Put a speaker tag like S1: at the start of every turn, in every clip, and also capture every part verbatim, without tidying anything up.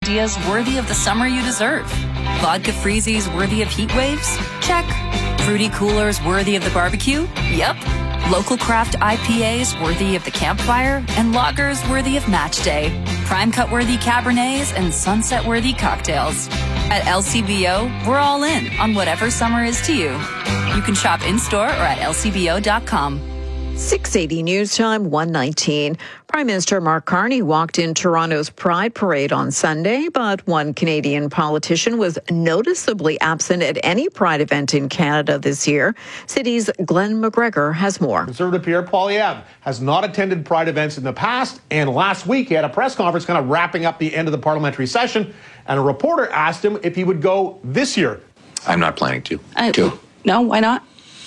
S1: ideas worthy of the summer you deserve. Vodka freezies worthy of heat waves? Check. Fruity coolers worthy of the barbecue? Yep. Local craft I P As worthy of the campfire? And lagers worthy of match day. Prime cut worthy Cabernets and sunset worthy cocktails. At L C B O, we're all in on whatever summer is to you. You can shop in-store or at L C B O dot com.
S2: six eighty News Time, one nineteen. Prime Minister Mark Carney walked in Toronto's Pride Parade on Sunday, but one Canadian politician was noticeably absent at any Pride event in Canada this year. City's Glenn McGregor has more.
S3: Conservative Pierre Poilievre has not attended Pride events in the past, and last week he had a press conference kind of wrapping up the end of the parliamentary session, and a reporter asked him if he would go this year.
S4: I'm not planning to.
S5: I,
S4: to.
S5: No, why not?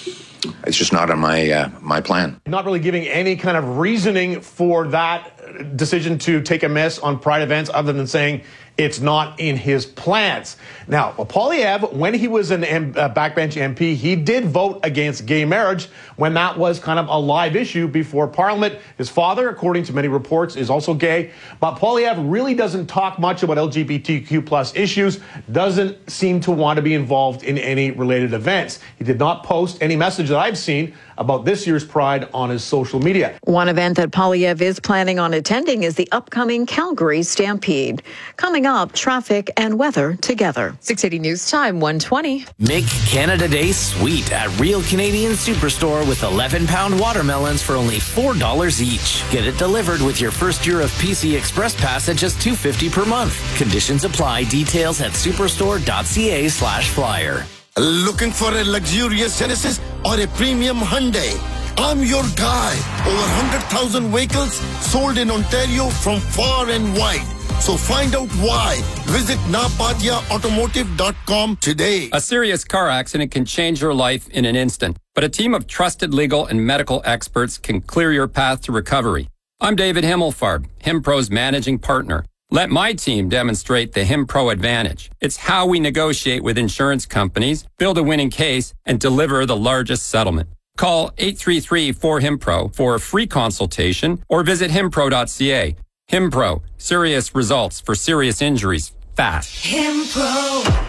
S4: It's just not on my uh, my plan.
S3: Not really giving any kind of reasoning for that decision to take a miss on Pride events other than saying it's not in his plans. Now, Poilievre, when he was an M- uh, backbench M P, he did vote against gay marriage when that was kind of a live issue before Parliament. His father, according to many reports, is also gay. But Poilievre really doesn't talk much about L G B T Q plus issues, doesn't seem to want to be involved in any related events. He did not post any message that I've seen about this year's Pride on his social media.
S2: One event that Poilievre is planning on attending is the upcoming Calgary Stampede. Coming up, traffic and weather together. six eighty News Time, one twenty.
S6: Make Canada Day sweet at Real Canadian Superstore with eleven pound watermelons for only four dollars each. Get it delivered with your first year of P C Express Pass at just two dollars and fifty cents per month. Conditions apply. Details at superstore.ca slash flyer.
S7: Looking for a luxurious Genesis or a premium Hyundai? I'm your guy. Over one hundred thousand vehicles sold in Ontario from far and wide. So find out why. Visit napadia automotive dot com today.
S8: A serious car accident can change your life in an instant, but a team of trusted legal and medical experts can clear your path to recovery. I'm David Himmelfarb, HimPro's managing partner. Let my team demonstrate the HimPro advantage. It's how we negotiate with insurance companies, build a winning case, and deliver the largest settlement. Call eight three three, four, HIMPRO for a free consultation or visit himpro dot c a. HimPro, serious results for serious injuries, fast.
S2: HimPro.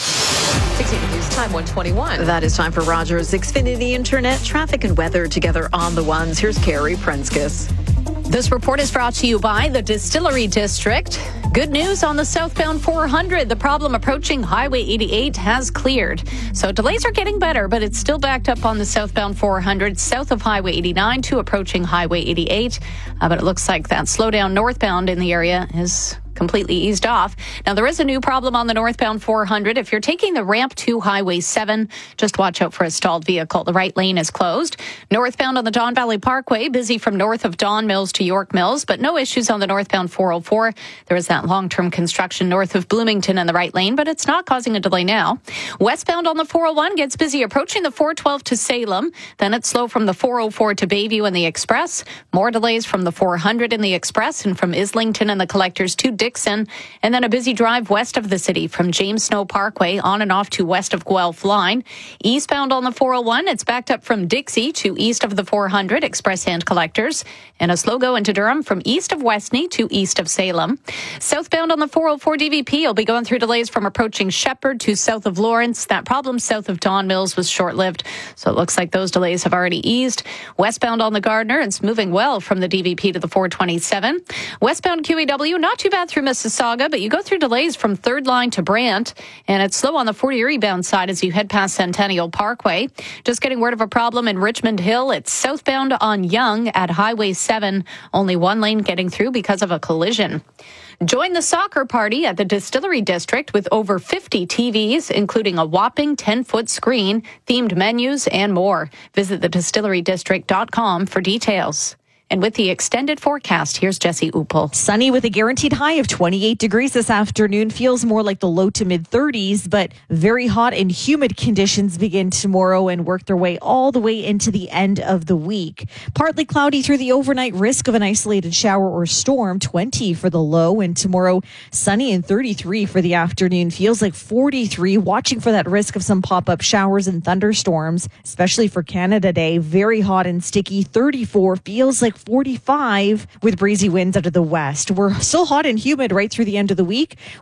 S2: six eighty News Time, one twenty-one. That is time for Rogers Xfinity Internet traffic and weather together on the ones. Here's Carrie Prenskus.
S9: This report is brought to you by the Distillery District. Good news on the southbound four hundred. The problem approaching Highway eighty-eight has cleared. So delays are getting better, but it's still backed up on the southbound four hundred, south of Highway eighty-nine to approaching Highway eighty-eight. Uh, but it looks like that slowdown northbound in the area is completely eased off. Now, there is a new problem on the northbound four hundred. If you're taking the ramp to Highway seven, just watch out for a stalled vehicle. The right lane is closed. Northbound on the Don Valley Parkway, busy from north of Don Mills to York Mills, but no issues on the northbound four oh four. There is that long-term construction north of Bloomington in the right lane, but it's not causing a delay now. Westbound on the four oh one gets busy approaching the four twelve to Salem. Then it's slow from the four oh four to Bayview and the Express. More delays from the four hundred in the Express and from Islington and the Collectors to Dixon, and then a busy drive west of the city from James Snow Parkway on and off to west of Guelph Line. Eastbound on the four oh one, it's backed up from Dixie to east of the four hundred, Express and Collectors, and a slow go into Durham from east of Westney to east of Salem. Southbound on the four oh four D V P, you'll be going through delays from approaching Shepherd to south of Lawrence. That problem south of Don Mills was short-lived, so it looks like those delays have already eased. Westbound on the Gardner, it's moving well from the D V P to the four twenty-seven. Westbound Q E W, not too bad through Mississauga, but you go through delays from third line to Brant, and it's slow on the Fort Erie bound side as you head past Centennial Parkway. Just getting word of a problem in Richmond Hill. It's southbound on Yonge at Highway seven. Only one lane getting through because of a collision. Join the soccer party at the Distillery District with over fifty T Vs, including a whopping ten-foot screen, themed menus, and more. Visit the distillery district dot com for details. And with the extended forecast, here's Jesse Upel.
S10: Sunny with a guaranteed high of twenty-eight degrees this afternoon. Feels more like the low to mid thirties, but very hot and humid conditions begin tomorrow and work their way all the way into the end of the week. Partly cloudy through the overnight, risk of an isolated shower or storm, twenty for the low, and tomorrow sunny and thirty-three for the afternoon. Feels like forty-three, watching for that risk of some pop-up showers and thunderstorms, especially for Canada Day. Very hot and sticky, thirty-four, feels like forty-five with breezy winds out of the west. We're still hot and humid right through the end of the week.